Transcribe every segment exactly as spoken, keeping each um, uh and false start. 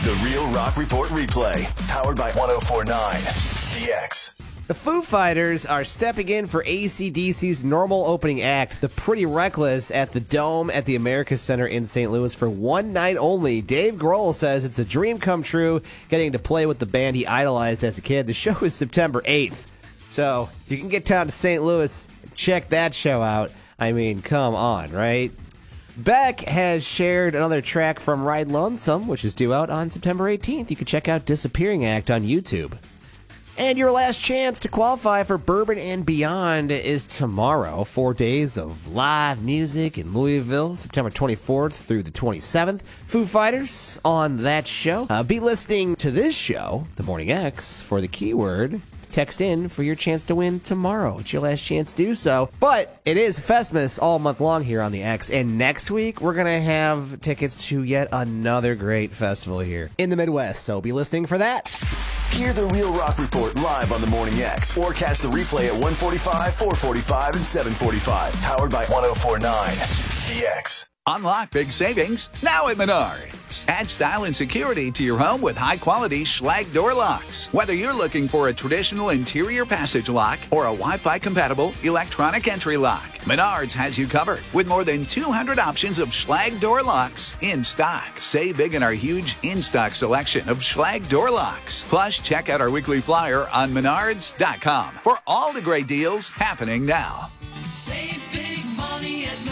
The Real Rock Report replay, powered by one oh four point nine The X. The Foo Fighters are stepping in for A C D C's normal opening act, The Pretty Reckless, at the Dome at the America Center in Saint Louis for one night only. Dave Grohl says it's a dream come true getting to play with the band he idolized as a kid. The show is September eighth. So if you can get down to Saint Louis, check that show out. I mean, come on, right? Beck has shared another track from Ride Lonesome, which is due out on September eighteenth. You can check out Disappearing Act on YouTube. And your last chance to qualify for Bourbon and Beyond is tomorrow. Four days of live music in Louisville, September twenty-fourth through the twenty-seventh. Foo Fighters on that show. Uh, be listening to this show, The Morning X, for the keyword. Text in for your chance to win tomorrow. It's your last chance to do so. But it is Festmas all month long here on the X. And next week, we're going to have tickets to yet another great festival here in the Midwest. So be listening for that. Hear the Real Rock Report live on the Morning X, or catch the replay at one forty-five, four forty-five, and seven forty-five. Powered by one oh four point nine The X. Unlock big savings now at Menards. Add style and security to your home with high-quality Schlage door locks. Whether you're looking for a traditional interior passage lock or a Wi-Fi compatible electronic entry lock, Menards has you covered with more than two hundred options of Schlage door locks in stock. Save big in our huge in-stock selection of Schlage door locks. Plus, check out our weekly flyer on menards dot com for all the great deals happening now. Save big money at Menards.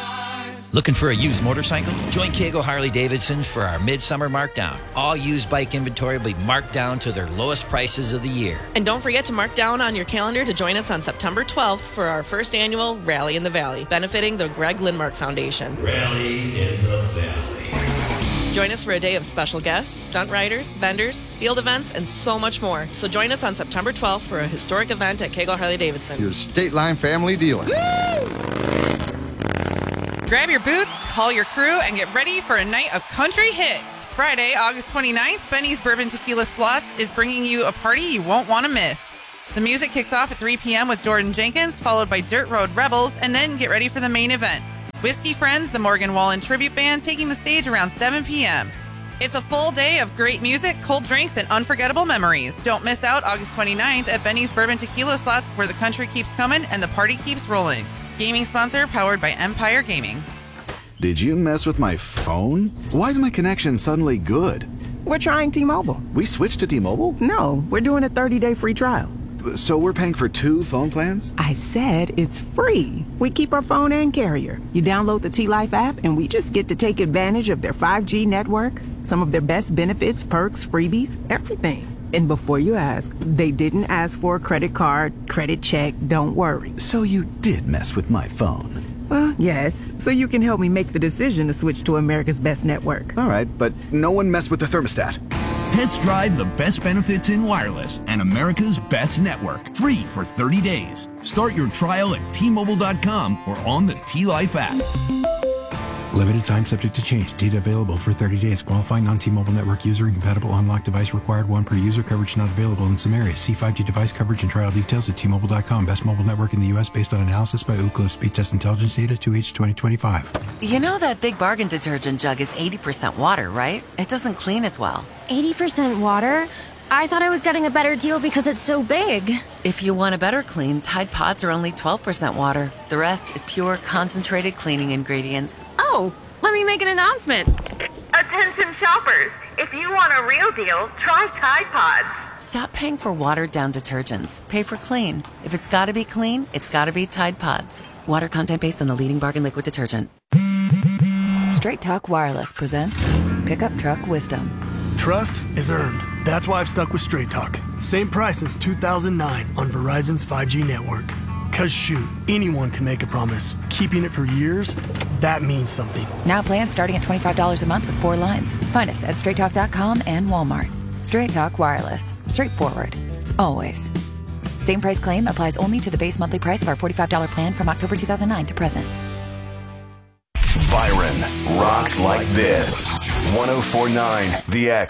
Looking for a used motorcycle? Join Kegel Harley-Davidson for our midsummer markdown. All used bike inventory will be marked down to their lowest prices of the year. And don't forget to mark down on your calendar to join us on September twelfth for our first annual Rally in the Valley, benefiting the Greg Lindmark Foundation. Rally in the Valley. Join us for a day of special guests, stunt riders, vendors, field events, and so much more. So join us on September twelfth for a historic event at Kegel Harley-Davidson. Your State Line family dealer. Woo! Grab your booth, call your crew, and get ready for a night of country hits. Friday, August twenty-ninth, Benny's Bourbon Tequila Splots is bringing you a party you won't want to miss. The music kicks off at three p.m. with Jordan Jenkins, followed by Dirt Road Rebels, and then get ready for the main event. Whiskey Friends, the Morgan Wallen Tribute Band, taking the stage around seven p.m. It's a full day of great music, cold drinks, and unforgettable memories. Don't miss out August twenty-ninth at Benny's Bourbon Tequila Slots, where the country keeps coming and the party keeps rolling. Gaming sponsor powered by Empire Gaming. Did you mess with my phone? Why is my connection suddenly good? We're trying T-Mobile. We switched to T-Mobile? No, we're doing a thirty-day free trial. So we're paying for two phone plans? I said it's free. We keep our phone and carrier. You download the T-Life app and we just get to take advantage of their five G network, some of their best benefits, perks, freebies, everything. And before you ask, they didn't ask for a credit card, credit check, don't worry. So you did mess with my phone? Well, yes. So you can help me make the decision to switch to America's best network. All right, but no one messed with the thermostat. Test drive the best benefits in wireless and America's best network. Free for thirty days. Start your trial at T Mobile dot com or on the T-Life app. Limited time subject to change. Data available for thirty days. Qualifying non-T-Mobile network user. Incompatible unlocked device required. One per user. Coverage not available in some areas. See five G device coverage and trial details at T Mobile dot com. Best mobile network in the U S based on analysis by Ookla Speed Test Intelligence Data two H twenty twenty-five. You know that Big Bargain detergent jug is eighty percent water, right? It doesn't clean as well. eighty percent water? I thought I was getting a better deal because it's so big. If you want a better clean, Tide Pods are only twelve percent water. The rest is pure, concentrated cleaning ingredients. Oh, let me make an announcement. Attention shoppers, if you want a real deal, try Tide Pods. Stop paying for watered-down detergents. Pay for clean. If it's gotta be clean, it's gotta be Tide Pods. Water content based on the leading bargain liquid detergent. Straight Talk Wireless presents Pickup Truck Wisdom. Trust is earned. That's why I've stuck with Straight Talk. Same price since two thousand nine on Verizon's five G network. Cause shoot, anyone can make a promise. Keeping it for years, that means something. Now plans starting at twenty-five dollars a month with four lines. Find us at straight talk dot com and Walmart. Straight Talk Wireless. Straightforward. Always. Same price claim applies only to the base monthly price of our forty-five dollars plan from October two thousand nine to present. Byron rocks like this. one oh four point nine The X.